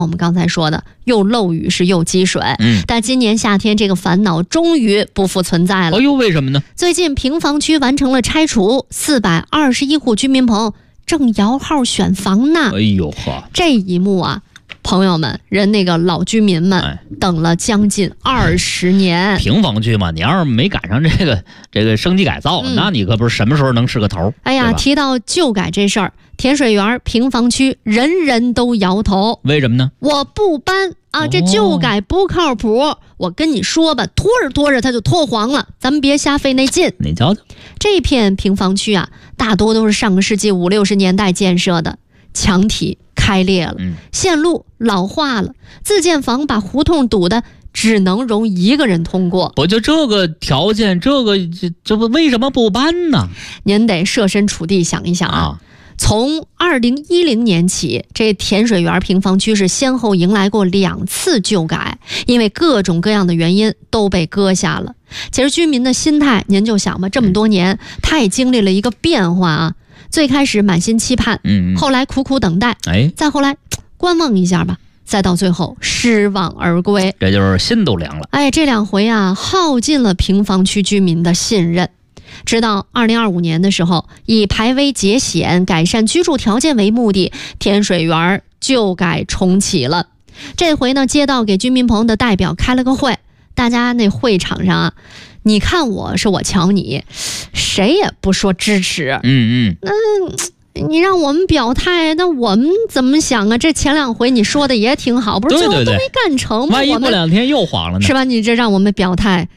我们刚才说的又漏雨是又积水，但今年夏天这个烦恼终于不复存在了。 哎呦，为什么呢？ 最近平房区完成了拆除，421户居民棚正摇号选房呢。 哎呦呵， 这一幕啊，朋友们，人那个老居民们等了将近20年。 平房区嘛，你要是没赶上这个升级改造，那你可不是什么时候能是个头。 哎呀，提到旧改这事儿，甜水园平房区人人都摇头。 为什么呢？ 我不搬啊，这旧改不靠谱。我跟你说吧，拖着拖着它就脱黄了，咱们别瞎费那劲。 你瞧瞧， 这片平房区啊，大多都是上个世纪50、60年代建设的，墙体开裂了，线路老化了，自建房把胡同堵得只能容一个人通过。 我就这个条件，这不为什么不搬呢？ 您得设身处地想一想啊。从2010年起，这甜水园平房区是先后迎来过2次旧改，因为各种各样的原因都被搁下了。其实居民的心态，您就想吧，这么多年，他也经历了一个变化啊。最开始满心期盼，后来苦苦等待，再后来观望一下吧，再到最后失望而归， 这就是心都凉了。 这2回啊，耗尽了平房区居民的信任。直到2025年的时候，以排危解险、改善居住条件为目的，甜水园旧改重启了。这回呢，街道给居民棚的代表开了个会，大家那会场上啊，你看我是我瞧你，谁也不说支持。你让我们表态，那我们怎么想啊？这前2回你说的也挺好，不是最后都没干成吗？ 万一过2天又黄了呢？ 是吧？你这让我们表态，